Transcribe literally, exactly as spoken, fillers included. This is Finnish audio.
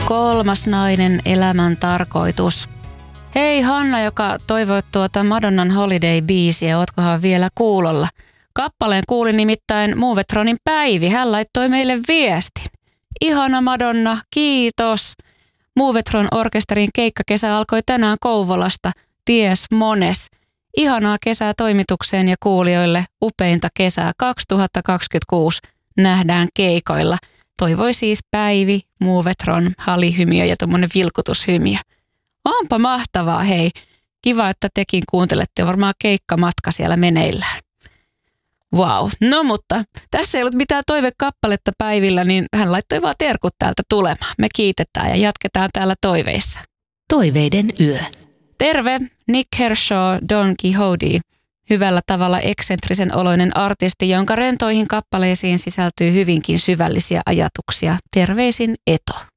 Kolmas nainen, elämän tarkoitus. Hei Hanna, joka toivoi tuota Madonnan Holiday-biisiä, ootkohan vielä kuulolla? Kappaleen kuuli nimittäin Movetronin Päivi, hän laittoi meille viestin. Ihana Madonna, kiitos. Movetron orkesterin keikkakesä alkoi tänään Kouvolasta, ties mones. Ihanaa kesää toimitukseen ja kuulijoille, upeinta kesää kaksituhattakaksikymmentäkuusi nähdään keikoilla. Toivoi siis Päivi, Movetron, halihymiö ja tommonen vilkutushymiö. Onpa mahtavaa, hei. Kiva, että tekin kuuntelette, varmaan keikkamatka siellä meneillään. Vau, no mutta tässä ei ollut mitään toivekappaletta Päivillä, niin hän laittoi vaan terkut täältä tulemaan. Me kiitetään ja jatketaan täällä toiveissa. Toiveiden yö. Terve, Nick Kershaw, Don Quixote. Hyvällä tavalla eksentrisen oloinen artisti, jonka rentoihin kappaleisiin sisältyy hyvinkin syvällisiä ajatuksia. Terveisin Eto.